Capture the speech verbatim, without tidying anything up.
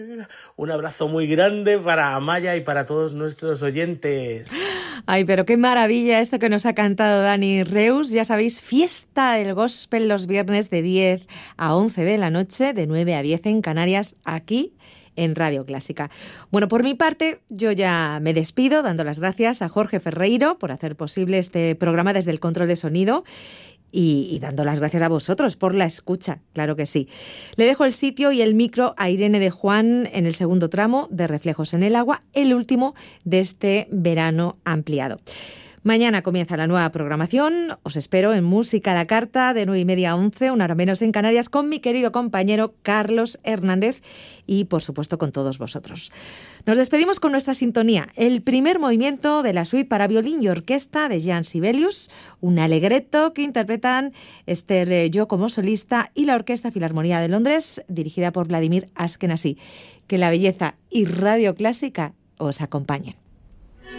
Un abrazo muy grande para Amaya y para todos nuestros oyentes. Ay, pero qué maravilla esto que nos ha cantado Dani Reus. Ya sabéis, fiesta del gospel los viernes de diez a once de la noche, de nueve a diez en Canarias, aquí en Radio Clásica. Bueno, por mi parte, yo ya me despido dando las gracias a Jorge Ferreiro por hacer posible este programa desde el control de sonido. Y, y dando las gracias a vosotros por la escucha, claro que sí. Le dejo el sitio y el micro a Irene de Juan en el segundo tramo de Reflejos en el Agua, el último de este verano ampliado. Mañana comienza la nueva programación. Os espero en Música a la Carta de nueve y media a once, una hora menos en Canarias, con mi querido compañero Carlos Hernández y, por supuesto, con todos vosotros. Nos despedimos con nuestra sintonía, el primer movimiento de la suite para violín y orquesta de Jean Sibelius, un alegreto que interpretan Esther Yo como solista y la Orquesta Filarmonía de Londres, dirigida por Vladimir Ashkenazy. Que la belleza y Radio Clásica os acompañen.